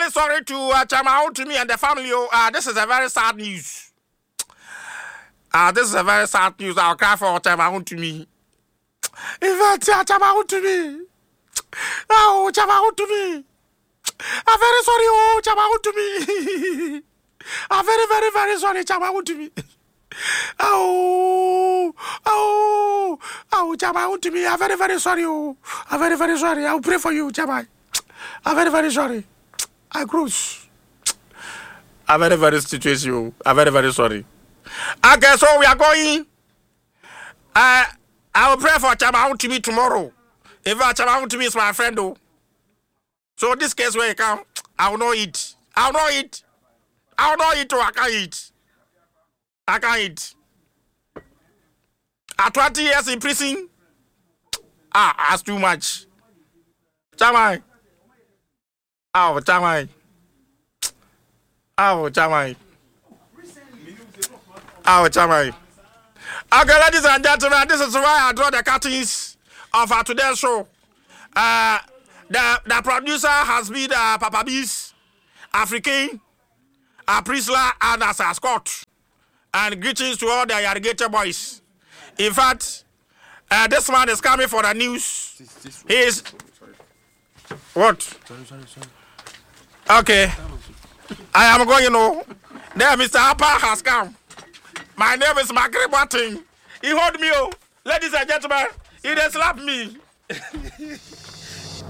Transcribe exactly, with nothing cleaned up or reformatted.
very sorry to uh, Chama to me and the family. Uh, this is a very sad news. Uh, this is a very sad news. I'll cry for Chama to me. In fact, Chama to me. Oh, Chama to me. I'm very sorry, oh, Chama to me. I'm very, very, very sorry, Chama to me. Oh, oh, oh, Chama to me. I'm very, very sorry, oh. I'm very, very sorry. I'll pray for you, Chama. I'm very, very sorry. I gross. I'm very, very situation. I'm very, very sorry. Okay, so we are going. Uh, I will pray for Chama to me tomorrow. If Chama to me is my friend, though. So this case where you come, I will not eat. I will not eat. I will not eat or I can't eat. I can't eat. At twenty years in prison, ah, that's too much. Chama. Oh, Chama. Oh, Chama. Oh, Chama. Okay, ladies and gentlemen, this is why I draw the curtains of our today's show. Uh, the, the producer has been uh, Papa Beast, African, uh, Prisla, and as a Scott. And greetings to all the irrigator boys. In fact, uh, this man is coming for the news. He is... What? Sorry, sorry, sorry. Okay. I am going, you know. There, Mister Appa has come. My name is Macri Boateng. He hold me, oh. Ladies and gentlemen, he just slapped me.